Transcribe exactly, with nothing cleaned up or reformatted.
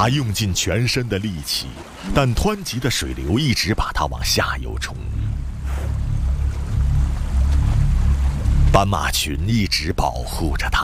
马用尽全身的力气，但湍急的水流一直把它往下游冲。斑马群一直保护着它，